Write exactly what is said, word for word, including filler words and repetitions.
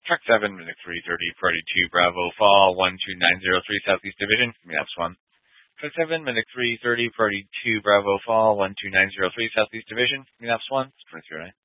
Track seven, minute three thirty, Party two, Bravo, Fall, one two nine zero three, Southeast Division, Maps one. Track seven, minute three thirty, Party two, Bravo, Fall, one two nine zero three, Southeast Division, Maps one, twenty-three.